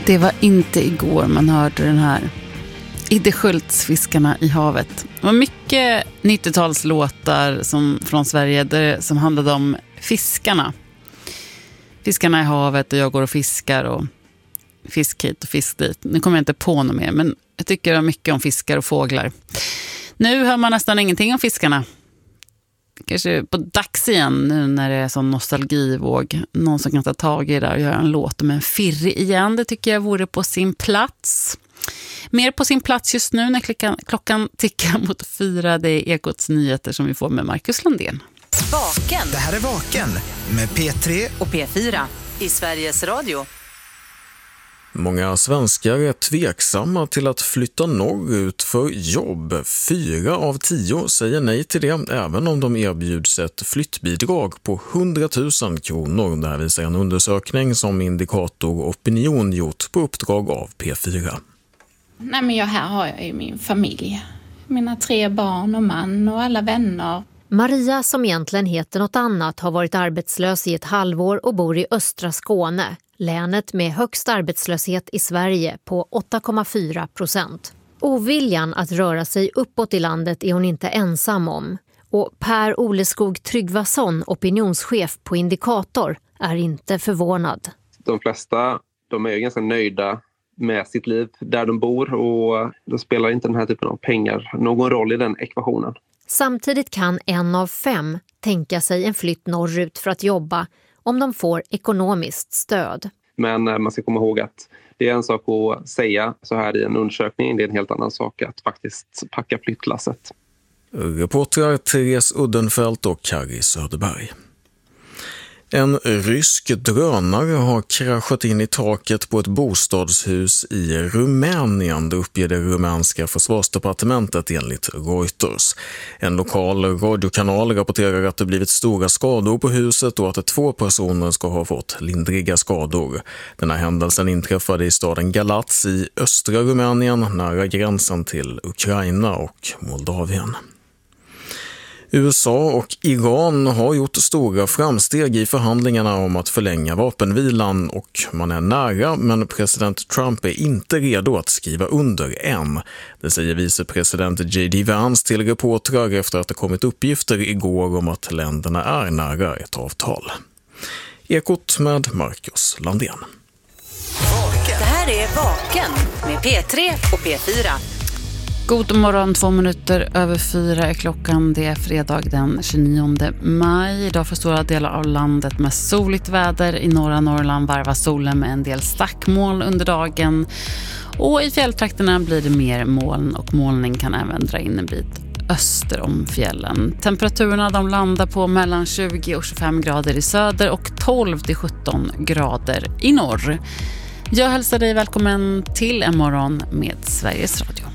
Det var inte igår man hörde den här Idde Schultz, Fiskarna i havet. Det var mycket 90-talslåtar från Sverige som handlade om fiskarna. Fiskarna i havet och jag går och fiskar och fisk hit och fisk dit. Nu kommer jag inte på något mer, men jag tycker det var mycket om fiskar och fåglar. Nu hör man nästan ingenting om fiskarna. Kanske på dags igen nu när det är sån nostalgivåg. Någon som kan ta tag i det där och göra en låt om en firri igen. Det tycker jag vore på sin plats. Mer på sin plats just nu när klockan tickar mot 4. Det är Ekots nyheter som vi får med Marcus Landén. Vaken. Det här är Vaken med P3 och P4 i Sveriges Radio. Många svenskar är tveksamma till att flytta norrut för jobb. 4 av 10 säger nej till det, även om de erbjuds ett flyttbidrag på 100 000 kronor. Det här visar en undersökning som Indikator Opinion gjort på uppdrag av P4. Nej, men här har jag ju min familj. Mina 3 barn och man och alla vänner. Maria, som egentligen heter något annat, har varit arbetslös i ett halvår och bor i östra Skåne. Länet med högst arbetslöshet i Sverige på 8,4%. Oviljan att röra sig uppåt i landet är hon inte ensam om. Och Per Oleskog Tryggvason, opinionschef på Indikator, är inte förvånad. De flesta de är ganska nöjda med sitt liv där de bor och då spelar inte den här typen av pengar någon roll i den ekvationen. Samtidigt kan 1 av 5 tänka sig en flytt norrut för att jobba om de får ekonomiskt stöd. Men man ska komma ihåg att det är en sak att säga så här i en undersökning. Det är en helt annan sak att faktiskt packa flyttlasset. Reportrar Therese Uddenfelt och Kari Söderberg. En rysk drönare har kraschat in i taket på ett bostadshus i Rumänien, det uppger det rumänska försvarsdepartementet enligt Reuters. En lokal radiokanal rapporterar att det blivit stora skador på huset och att 2 personer ska ha fått lindriga skador. Den här händelsen inträffade i staden Galați i östra Rumänien, nära gränsen till Ukraina och Moldavien. USA och Iran har gjort stora framsteg i förhandlingarna om att förlänga vapenvilan och man är nära, men president Trump är inte redo att skriva under än. Det säger vicepresident J.D. Vance till reportrar efter att det kommit uppgifter igår om att länderna är nära ett avtal. Ekot med Marcus Landén. Det här är Vaken med P3 och P4. God morgon, 2 minuter över 4 är klockan. Det är fredag den 29 maj. Idag för stora delar av landet med soligt väder. I norra Norrland varvar solen med en del stackmoln under dagen. Och i fjälltrakterna blir det mer moln och molning kan även dra in en bit öster om fjällen. Temperaturerna de landar på mellan 20 och 25 grader i söder och 12 till 17 grader i norr. Jag hälsar dig välkommen till en morgon med Sveriges Radio.